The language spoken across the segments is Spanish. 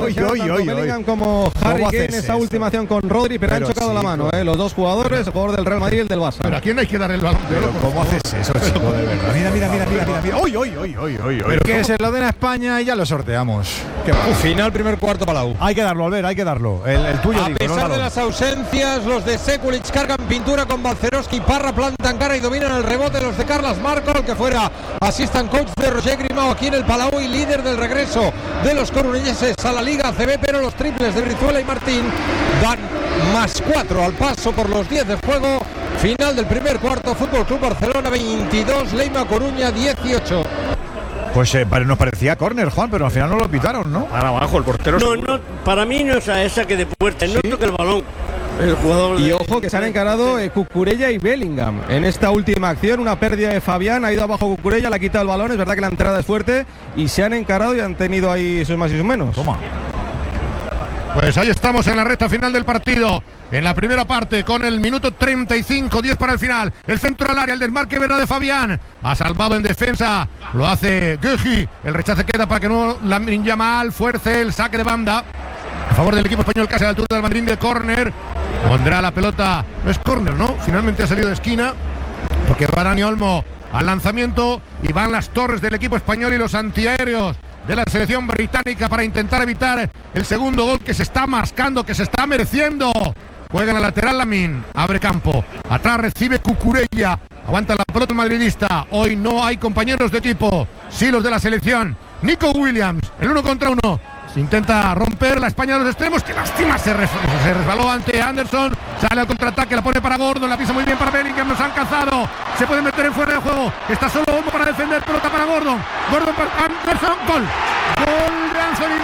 Bellingham como Harry Kane en esa última acción con Rodri, pero han chocado la mano, los dos jugadores, el jugador del Real Madrid y el del Barça. Pero ¿a quién hay que dar el balón de oro? ¿Cómo haces eso, chico? De verdad. Mira. ¡Uy! Que se lo den a España y ya lo sorteamos. Final, primer cuarto para la U. Hay que darlo, Albert, hay que darlo. El tuyo, a pesar de las ausencias, los de Sekulic cargan pintura con Balcerowski, Parra plantan cara y dominan el rebote los de Carles Marco, que fuera assistant coach de Roger Grimao aquí en el Palau y líder del regreso de los corunelleses a la Liga ACB, pero los triples de Brizuela y Martín dan +4 al paso por los 10 de juego. Final del primer cuarto, Fútbol Club Barcelona 22, Leima Coruña 18. Pues nos parecía córner, Juan, pero al final no lo pitaron, ¿no? Para abajo, el portero. No, para mí no es esa que de puerta, no toca el balón. El jugador y ojo que se han encarado Cucurella y Bellingham en esta última acción, una pérdida de Fabián, ha ido abajo Cucurella, le ha quitado el balón, es verdad que la entrada es fuerte y se han encarado y han tenido ahí sus más y sus menos. Toma. Pues ahí estamos en la recta final del partido. En la primera parte, con el minuto 35, 10 para el final. El centro al área, el desmarque verdad de Fabián. Ha salvado en defensa, lo hace Guehi. El rechace queda para que no Lamine Yamal fuerce el saque de banda a favor del equipo español, casi a la altura del Madrid de córner. Pondrá la pelota, no es córner, ¿no? Finalmente ha salido de esquina, porque va Dani Olmo al lanzamiento y van las torres del equipo español y los antiaéreos de la selección británica para intentar evitar el segundo gol que se está mascando, que se está mereciendo. Juega en la lateral Lamine, abre campo, atrás recibe Cucurella, aguanta la pelota el madridista. Hoy no hay compañeros de equipo, sí los de la selección. Nico Williams, el 1 contra 1. Se intenta romper la España de los extremos. ¡Qué lástima! Se resbaló ante Anderson. Sale al contraataque, la pone para Gordon. La pisa muy bien para Bellingham. Nos han cazado. Se puede meter en fuera de juego. Está solo Olmo para defender. Pelota para Gordon. Gordon para Anderson. Gol. Gol de Anthony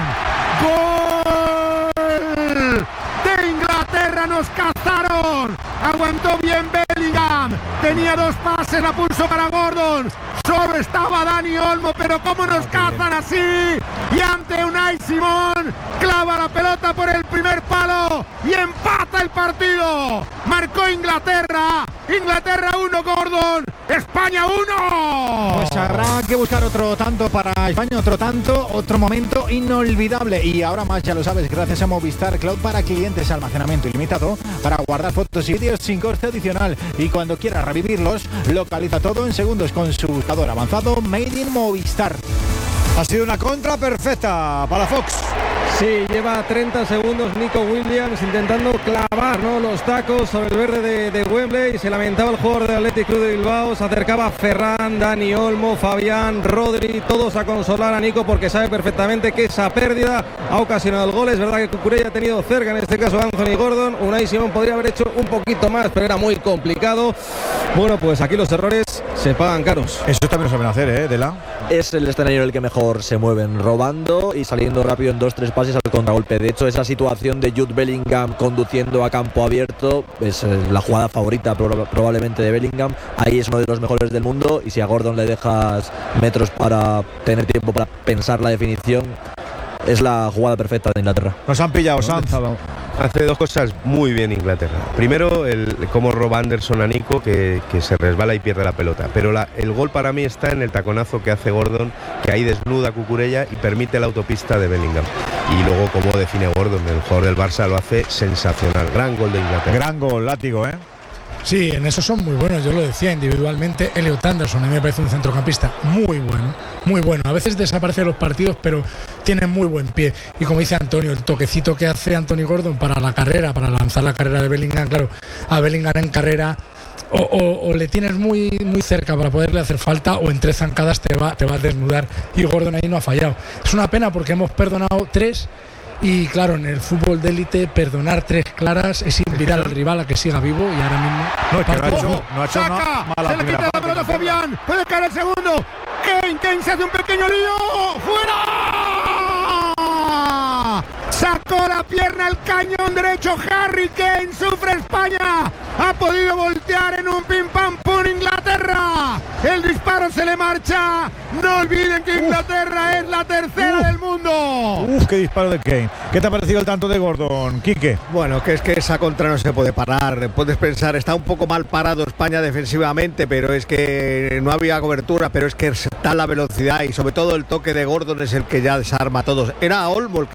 Gordon. Gol de Inglaterra. Nos cazaron. Aguantó bien Bellingham. Tenía dos pases. La pulso para Gordon. Sobre estaba Dani Olmo, pero cómo nos cazan así. Y ante Unai Simón clava la pelota por el primer palo y empata el partido. Marcó Inglaterra. Inglaterra 1, Gordon. España 1. Pues habrá que buscar otro tanto para España, otro tanto, otro momento inolvidable. Y ahora más, ya lo sabes, gracias a Movistar Cloud para clientes, almacenamiento ilimitado para guardar fotos y vídeos sin coste adicional. Y cuando quieras revivirlos, localiza todo en segundos con su buscador avanzado Made in Movistar. Ha sido una contra perfecta para Fox. Sí, lleva 30 segundos Nico Williams intentando clavar, ¿no?, los tacos sobre el verde de Wembley. Se lamentaba el jugador del Athletic Club de Bilbao. Se acercaba Ferran, Dani Olmo, Fabián, Rodri, todos a consolar a Nico porque sabe perfectamente que esa pérdida ha ocasionado el gol. Es verdad que Cucurella ha tenido cerca, en este caso Anthony Gordon. Unai Simón podría haber hecho un poquito más, pero era muy complicado. Bueno, pues aquí los errores se pagan caros. Eso también lo saben hacer, Dela. Es el escenario en el que mejor se mueven, robando y saliendo rápido en 2-3 pases al contragolpe. De hecho, esa situación de Jude Bellingham conduciendo a campo abierto es la jugada favorita probablemente de Bellingham. Ahí es uno de los mejores del mundo y si a Gordon le dejas metros para tener tiempo para pensar la definición, es la jugada perfecta de Inglaterra. Nos han pillado, Sanz. Hace dos cosas muy bien Inglaterra. Primero, cómo roba Anderson a Nico, que se resbala y pierde la pelota. Pero el gol para mí está en el taconazo que hace Gordon, que ahí desnuda a Cucurella y permite la autopista de Bellingham. Y luego cómo define Gordon, el jugador del Barça, lo hace sensacional. Gran gol de Inglaterra. Gran gol, látigo, Sí, en eso son muy buenos, yo lo decía individualmente. Elliot Anderson a mí me parece un centrocampista muy bueno, muy bueno. A veces desaparece de los partidos, pero tiene muy buen pie. Y como dice Antonio, el toquecito que hace Anthony Gordon para la carrera, para lanzar la carrera de Bellingham, claro, a Bellingham en carrera o le tienes muy, muy cerca para poderle hacer falta, o en 3 zancadas te va a desnudar, y Gordon ahí no ha fallado. Es una pena porque hemos perdonado 3. Y claro, en el fútbol de élite perdonar 3 claras es invitar al rival a que siga vivo, y ahora mismo no ha hecho nada mala. Se le quita la pelota a Fabián, puede caer el segundo. Kane se hace un pequeño lío. ¡Fuera! Sacó la pierna el cañón derecho Harry Kane. Sufre España. Ha podido voltear en un pim pam pum Inglaterra. El disparo se le marcha. No olviden que Inglaterra es la tercera del mundo. Qué disparo de Kane. ¿Qué te ha parecido el tanto de Gordon, Quique? Bueno, que es que esa contra no se puede parar. Puedes pensar, está un poco mal parado España defensivamente, pero es que no había cobertura, pero es que está la velocidad y sobre todo el toque de Gordon es el que ya desarma a todos. Era Olmo el